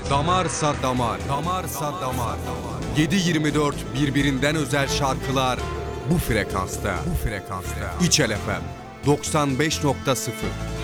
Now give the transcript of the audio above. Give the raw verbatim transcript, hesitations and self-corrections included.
Damarsa damar, damarsa damar. yedi yirmi dört birbirinden özel şarkılar bu frekansta. Bu frekansta. İçel F M doksan beş nokta sıfır.